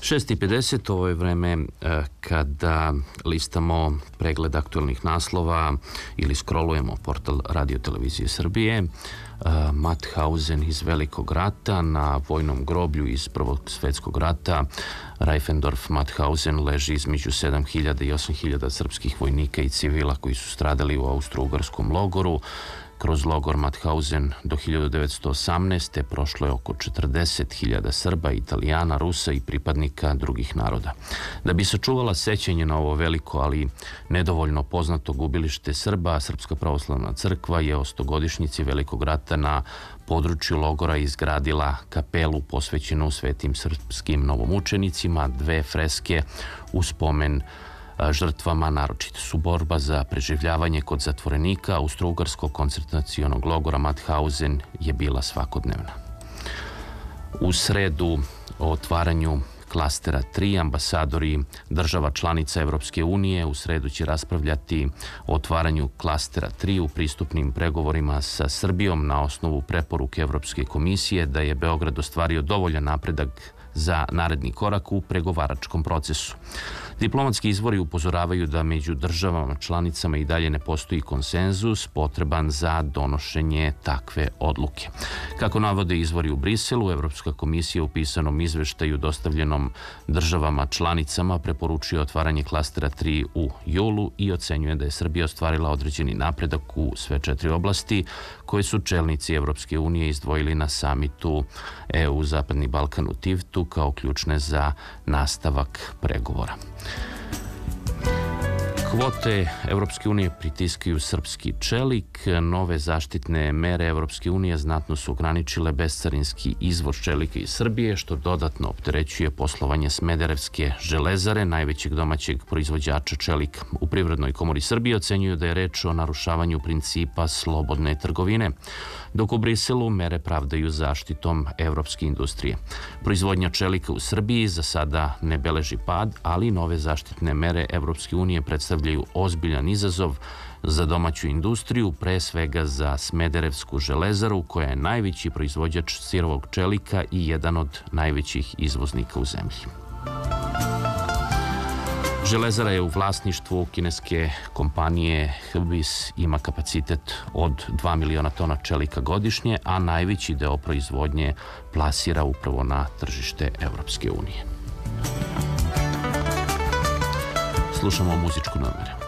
6:50, ovo je vreme kada listamo pregled aktualnih naslova ili scrollujemo portal Radio televizije Srbije. Mauthausen iz Velikog rata. Na vojnom groblju iz Prvog svetskog rata Reifendorf Mauthausen leži između 7.000 i 8.000 srpskih vojnika i civila koji su stradali u austro-ugarskom logoru. Kroz logor Mauthausen do 1918. prošlo je oko 40.000 Srba, Italijana, Rusa i pripadnika drugih naroda. Da bi sačuvala sećanje na ovo veliko, ali nedovoljno poznato gubilište Srba, Srpska pravoslavna crkva je o 100-godišnjici Velikog rata na području logora izgradila kapelu posvećenu svetim srpskim novomučenicima, 2 freske u spomen žrtvama. Naročito su borba za preživljavanje kod zatvorenika austro-ugarskog koncentracionog logora Mauthausen je bila svakodnevna. U sredu o otvaranju klastera 3 ambasadori država članica Evropske unije u sredu će raspravljati o otvaranju klastera 3 u pristupnim pregovorima sa Srbijom na osnovu preporuke Evropske komisije da je Beograd ostvario dovoljan napredak za naredni korak u pregovaračkom procesu. Diplomatski izvori upozoravaju da među državama članicama i dalje ne postoji konsenzus potreban za donošenje takve odluke. Kako navode izvori u Briselu, Evropska komisija u pisanom izveštaju dostavljenom državama članicama preporučuje otvaranje klastera 3 u julu i ocenjuje da je Srbija ostvarila određeni napredak u sve 4 oblasti koje su čelnici Evropske unije izdvojili na samitu EU Zapadni Balkan u Tivtu kao ključne za nastavak pregovora. Kvote Evropske unije pritiskaju srpski čelik. Nove zaštitne mere Evropske unije znatno su ograničile bescarinski izvoz čelika iz Srbije, što dodatno opterećuje poslovanje Smederevske železare, najvećeg domaćeg proizvođača čelika. U Privrednoj komori Srbije ocenjuju da je reč o narušavanju principa slobodne trgovine, dok u Briselu mere pravdaju zaštitom evropske industrije. Proizvodnja čelika u Srbiji za sada ne beleži pad, ali nove zaštitne mere Evropske unije predstavljaju ozbiljan izazov za domaću industriju, pre svega za Smederevsku železaru, koja je najveći proizvođač sirovog čelika i jedan od najvećih izvoznika u zemlji. Železara je u vlasništvu kineske kompanije Hebis, ima kapacitet od 2 miliona tona čelika godišnje, a najveći deo proizvodnje plasira upravo na tržište Evropske unije. Slušamo muzičku numeru.